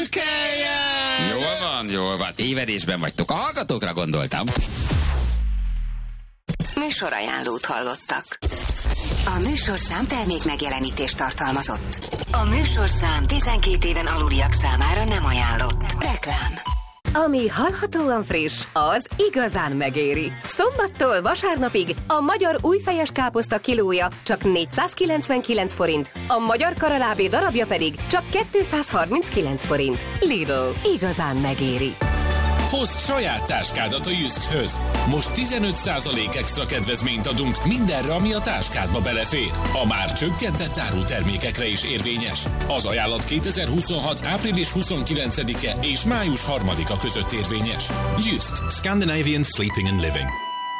Szürkeljen! Jól van, tévedésben vagytok. A hallgatókra gondoltam. Műsorajánlót hallottak. A műsorszám termék megjelenítést tartalmazott. A műsorszám 12 éven aluliak számára nem ajánlott. Reklám. Ami hallhatóan friss, az igazán megéri. Szombattól vasárnapig a magyar újfejes káposzta kilója csak 499 forint, a magyar karalábé darabja pedig csak 239 forint. Lidl, igazán megéri. Hozd saját táskádat a Jyskkhöz. Most 15% extra kedvezményt adunk mindenre, ami a táskádba belefér. A már csökkentett árutermékekre is érvényes. Az ajánlat 2026. április 29-e és május 3-a között érvényes. Jysk. Scandinavian Sleeping and Living.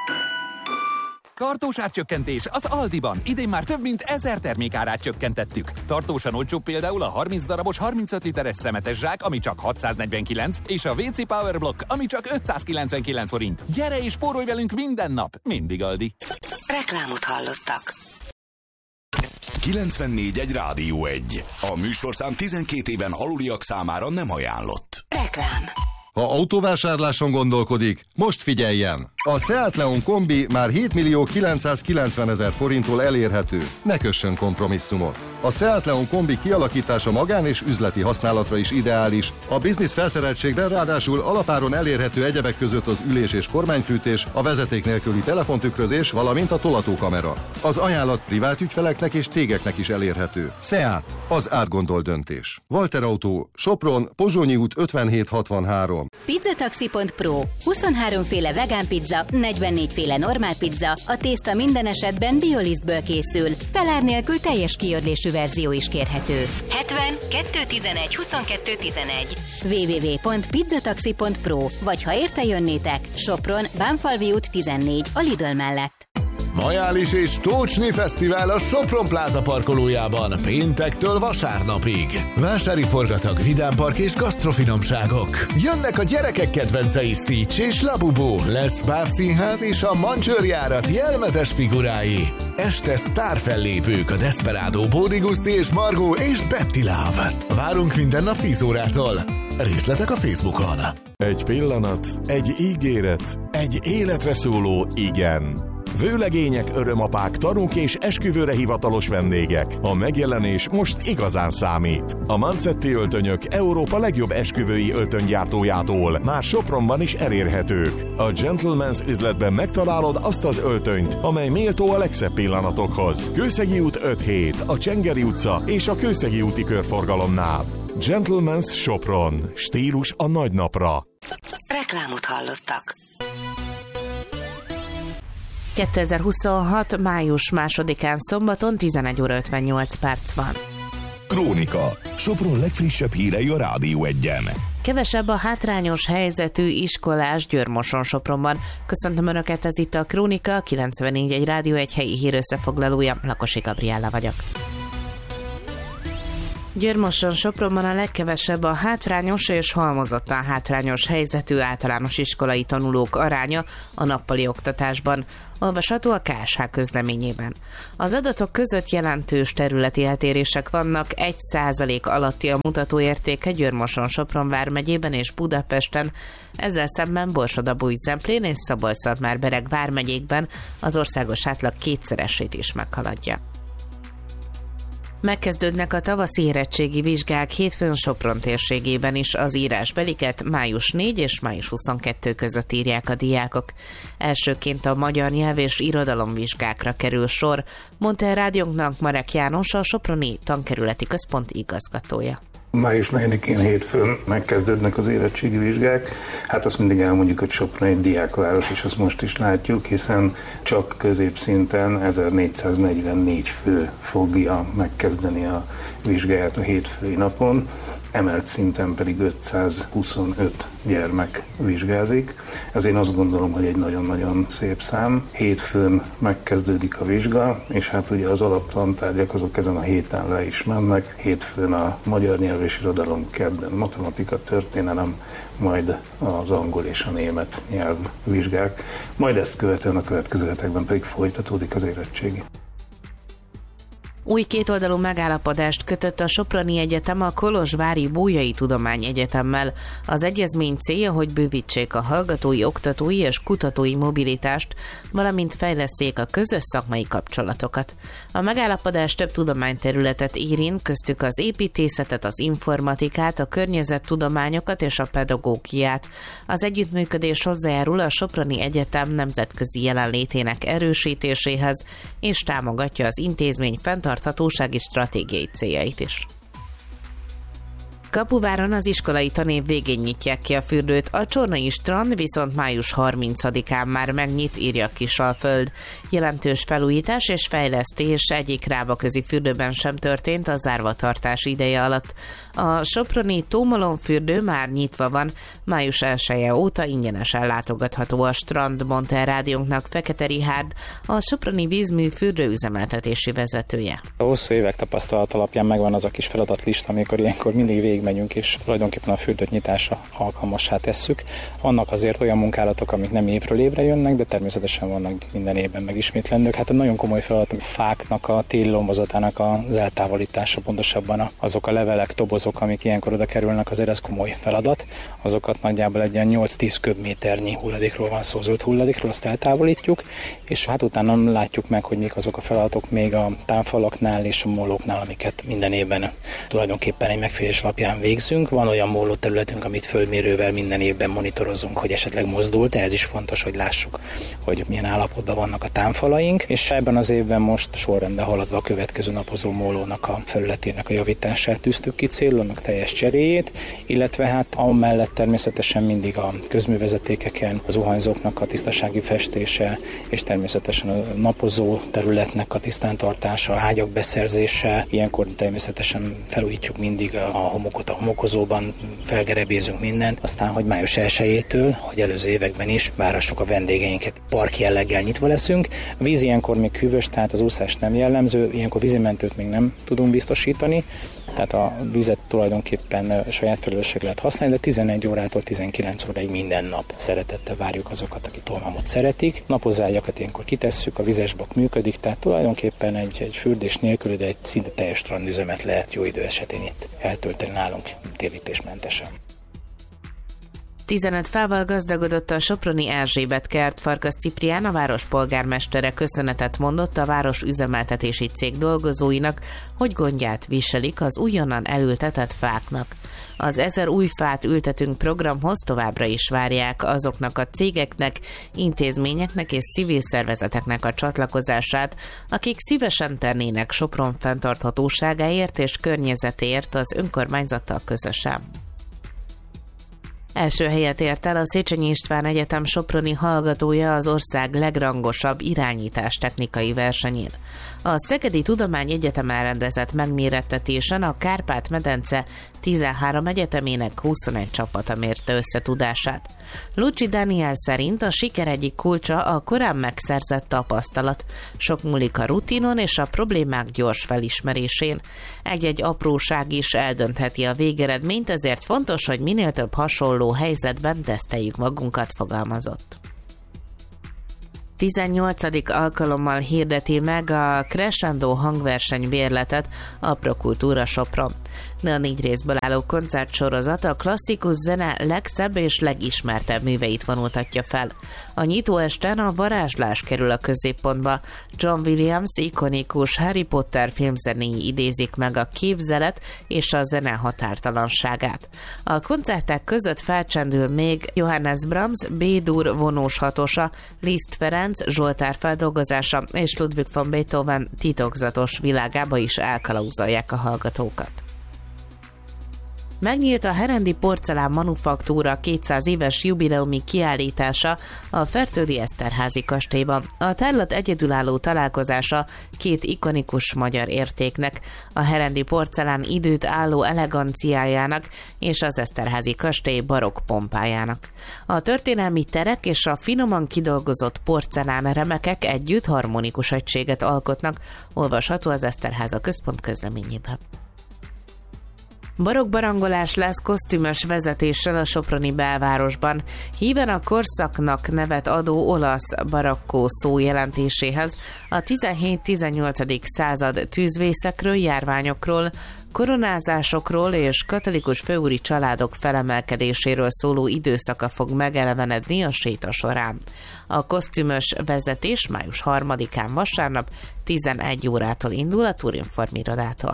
Tartós árcsökkentés az Aldiban. Idén már több mint 1000 termékárát csökkentettük. Tartósan olcsóbb például a 30 darabos 35 literes szemetes zsák, ami csak 649, és a WC Power Block, ami csak 599 forint. Gyere és spórolj velünk minden nap, mindig Aldi. Reklámot hallottak. 94.1 Rádió 1. A műsorszám 12 éven aluliak számára nem ajánlott. Reklám. Ha autóvásárláson gondolkodik, most figyeljen! A Seat Leon kombi már 7.990.000 forinttól elérhető. Ne kössön kompromisszumot! A Seat Leon kombi kialakítása magán és üzleti használatra is ideális. A biznisz felszereltségben ráadásul alapáron elérhető egyebek között az ülés- és kormányfűtés, a vezeték nélküli telefontükrözés, valamint a tolatókamera. Az ajánlat privát ügyfeleknek és cégeknek is elérhető. Seat, az átgondolt döntés. Walter Autó, Sopron, Pozsonyi út 5763. Pizzataxi.pro. 23 féle vegán pizza, 44 féle normál pizza, a tészta minden esetben biolisztből készül. Felár nélkül teljes kiörlésű verzió is kérhető. 70 211 22 11. www.pizzataxi.pro. Vagy ha érte jönnétek, Sopron, Bánfalvi út 14, a Lidl mellett. Majális és Tócsni Fesztivál a Sopron Plaza parkolójában péntektől vasárnapig. Vásári forgatag, vidámpark és gasztrofinomságok. Jönnek a gyerekek kedvencei Stitch és Labubu. Lesz bábszínház és a Mancsőrjárat jelmezes figurái. Este sztárfellépők a Desperado, Bódi Guszti és Margó és Betty Love. Várunk minden nap 10 órától. Részletek a Facebookon. Egy pillanat, egy ígéret, egy életre szóló igen. Vőlegények, örömapák, tanúk és esküvőre hivatalos vendégek. A megjelenés most igazán számít. A Mancetti öltönyök Európa legjobb esküvői öltönygyártójától már Sopronban is elérhetők. A Gentleman's üzletben megtalálod azt az öltönyt, amely méltó a legszebb pillanatokhoz. Kőszegi út 5-7, a Csengeri utca és a Kőszegi úti körforgalomnál. Gentleman's Sopron. Stílus a nagy napra. Reklámot hallottak. 2026. május 2-án szombaton 11 óra 58 perc van. Krónika. Sopron legfrissebb hírei a Rádió 1-en. Kevesebb a hátrányos helyzetű iskolás Győr-Moson-Sopronban. Köszöntöm Önöket, ez itt a Krónika, 94.1 Rádió 1 helyi hírösszefoglalója. Lakosi Gabriella vagyok. Győr-Moson-Sopronban a legkevesebb a hátrányos és halmozottan hátrányos helyzetű általános iskolai tanulók aránya a nappali oktatásban. Olvasható a KSH közleményében. Az adatok között jelentős területi eltérések vannak, 1% alatti a mutatóértéke Győr-Moson-Sopron vármegyében és Budapesten, ezzel szemben Borsod-Abaúj-Zemplén és Szabolcs-Szatmár-Bereg vármegyékben az országos átlag kétszeresét is meghaladja. Megkezdődnek a tavaszi érettségi vizsgák hétfőn Sopron térségében is. Az írásbeliket május 4 és május 22 között írják a diákok. Elsőként a magyar nyelv és irodalomvizsgákra kerül sor, mondta a rádiónknak Marek János, a Soproni Tankerületi Központ igazgatója. Május 4-én hétfőn megkezdődnek az érettségi vizsgák. Hát azt mindig elmondjuk, hogy Sopron egy diákváros, és azt most is látjuk, hiszen csak középszinten 1444 fő fogja megkezdeni a vizsgáját a hétfői napon, emelt szinten pedig 525 gyermek vizsgázik. Ez én azt gondolom, hogy egy nagyon-nagyon szép szám. Hétfőn megkezdődik a vizsga, és hát ugye az alaptantárgyak azok ezen a héten le is mennek. Hétfőn a magyar nyelv és irodalom, kedden matematika, történelem, majd az angol és a német nyelvvizsgák. Majd ezt követően a következő hetekben pedig folytatódik az érettségi. Új kétoldalú megállapodást kötött a Soproni Egyetem a Kolozsvári Bolyai Tudományegyetemmel. Az egyezmény célja, hogy bővítsék a hallgatói, oktatói és kutatói mobilitást, valamint fejlesszék a közös szakmai kapcsolatokat. A megállapodás több tudományterületet érint, köztük az építészetet, az informatikát, a környezettudományokat és a pedagógiát. Az együttműködés hozzájárul a Soproni Egyetem nemzetközi jelenlétének erősítéséhez, és támogatja az intézmény fenntarthatósági stratégiai céljait is. Kapuváron az iskolai tanév végén nyitják ki a fürdőt, a Csornai strand viszont május 30-án már megnyit, írja Kisalföld. Jelentős felújítás és fejlesztés egyik rábaközi fürdőben sem történt a zárvatartás ideje alatt. A soproni Tómalom fürdő már nyitva van, május 1-e óta ingyenesen látogatható a strand, mondta el rádiónknak Fekete Rihárd, a Soproni Vízmű fürdőüzemeltetési vezetője. A hosszú évek tapasztalat alapján megvan az a kis feladatlista, amikor ilyenkor mindig végigmegyünk, és tulajdonképpen a fürdőt nyitásra alkalmassá tesszük. Vannak azért olyan munkálatok, amik nem évről évre jönnek, de természetesen vannak minden évben megismétlendők. Hát egy nagyon komoly feladat a fáknak, a téli lombozatának az eltávolítása, pontosabban azok a levelek, dobozok, amik ilyenkor oda kerülnek, azért ez komoly feladat. Azokat nagyjából egy ilyen 8-10 köbméternyi hulladékról van szó, zöld hulladékról, azt eltávolítjuk, és hát utána látjuk meg, hogy mik azok a feladatok még a támfalaknál és a mólóknál, amiket minden évben tulajdonképpen egy megfigyelés alapján végzünk. Van olyan móló területünk, amit földmérővel minden évben monitorozunk, hogy esetleg mozdult, de ez is fontos, hogy lássuk, hogy milyen állapotban vannak a támfalaink, és ebben az évben most sorrendben haladva a következő napozó mólónak a felületének a javítását tűztük ki célul, annak teljes cseréjét, illetve hát amellett természetesen mindig a közművezetékeken az zuhanyzóknak a tisztasági festése, és természetesen a napozó területnek a tisztántartása, ágyak beszerzése, ilyenkor természetesen felújítjuk mindig a homokot a homokozóban, felgerebézünk mindent, aztán, hogy május 1-től, hogy előző években is várhassuk a vendégeinket, park jelleggel nyitva leszünk. A víz ilyenkor még hűvös, tehát az úszás nem jellemző, ilyenkor vízimentőt még nem tudunk biztosítani, tehát a vizet tulajdonképpen saját felelősségre lehet használni, de 11 órától 19 óráig minden nap szeretettel várjuk azokat, akik tolmamot szeretik. Napozágyakat ilyenkor kitesszük, a vizesbak működik, tehát tulajdonképpen egy fürdés nélkül, de egy szinte teljes strandüzemet lehet jó idő esetén itt eltölteni nálunk térítésmentesen. 15 fával gazdagodott a soproni Erzsébet kert. Farkas Ciprián, a város polgármestere köszönetet mondott a város üzemeltetési cég dolgozóinak, hogy gondját viselik az újonnan elültetett fáknak. Az 1000 új fát ültetünk programhoz továbbra is várják azoknak a cégeknek, intézményeknek és civil szervezeteknek a csatlakozását, akik szívesen tennének Sopron fenntarthatóságáért és környezetért az önkormányzattal közösen. Első helyet ért el a Széchenyi István Egyetem soproni hallgatója az ország legrangosabb irányítástechnikai versenyén. A Szegedi Tudományegyetemen rendezett megmérettetésen a Kárpát-medence 13 egyetemének 21 csapata mérte össze tudását. Lucsi Dániel szerint a siker egyik kulcsa a korán megszerzett tapasztalat. Sok múlik a rutinon és a problémák gyors felismerésén. Egy-egy apróság is eldöntheti a végeredményt, ezért fontos, hogy minél több hasonló helyzetben teszteljük magunkat, fogalmazott. 18. alkalommal hirdeti meg a Crescendo hangverseny bérletet a Prokultúra Sopron. A 4 részből álló koncertsorozat a klasszikus zene legszebb és legismertebb műveit vonultatja fel. A nyitóesten a varázslás kerül a középpontba. John Williams ikonikus Harry Potter filmzenéi idézik meg a képzelet és a zene határtalanságát. A koncertek között felcsendül még Johannes Brahms B-dur vonós hatosa, Liszt Ferenc Zsoltár feldolgozása és Ludwig van Beethoven titokzatos világába is elkalauzolják a hallgatókat. Megnyílt a Herendi Porcelán Manufaktúra 200 éves jubileumi kiállítása a Fertődi Eszterházy kastélyban. A tárlat egyedülálló találkozása 2 ikonikus magyar értéknek, a Herendi porcelán időt álló eleganciájának és az Eszterházy kastély barokk pompájának. A történelmi terek és a finoman kidolgozott porcelán remekek együtt harmonikus egységet alkotnak, olvasható az Eszterháza központ közleményében. Barokk-barangolás lesz kosztümös vezetéssel a soproni belvárosban. Híven a korszaknak nevet adó olasz barakkó szó jelentéséhez a 17-18. század tűzvészekről, járványokról, koronázásokról és katolikus főúri családok felemelkedéséről szóló időszaka fog megelevenedni a séta során. A kosztümös vezetés május 3-án vasárnap 11 órától indul a Turinform irodától.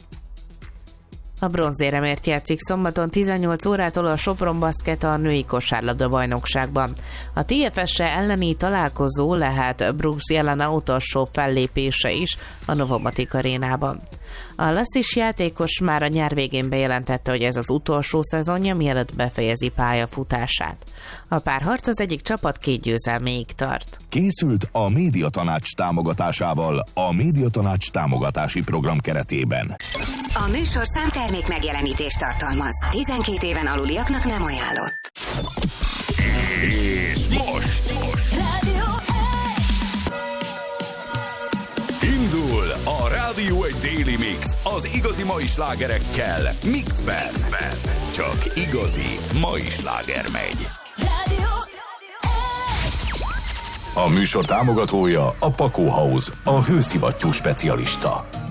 A bronzéremért játszik szombaton 18 órától a Sopron Basket a női kosárlabda bajnokságban. A TFS elleni találkozó lehet Brooks Jelena utolsó fellépése is a Novomatic arénában. A lasszis játékos már a nyár végén bejelentette, hogy ez az utolsó szezonja, mielőtt befejezi pályafutását. A párharc az egyik csapat 2 győzelméig tart. Készült a Médiatanács támogatásával a Médiatanács támogatási program keretében. A műsorszám termék megjelenítést tartalmaz. 12 éven aluliaknak nem ajánlott. És most indul a Rádió 1 Daily Mix az igazi mai slágerekkel Mixben. Csak igazi mai sláger megy. A műsor támogatója a Pakó House, a hőszivattyú specialista.